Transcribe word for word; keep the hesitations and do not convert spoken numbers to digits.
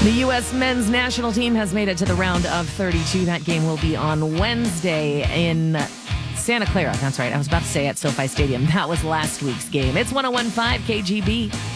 The U S men's national team has made it to the round of thirty-two. That game will be on Wednesday in Santa Clara. That's right. I was about to say at SoFi Stadium. That was last week's game. It's one oh one point five K G B.